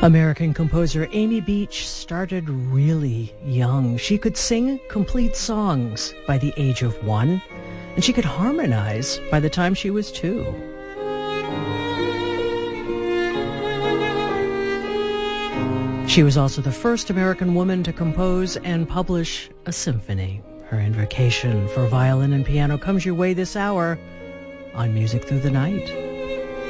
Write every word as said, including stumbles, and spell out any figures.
American composer Amy Beach started really young. She could sing complete songs by the age of one, and she could harmonize by the time she was two. She was also the first American woman to compose and publish a symphony. Her invocation for violin and piano comes your way this hour on Music Through the Night.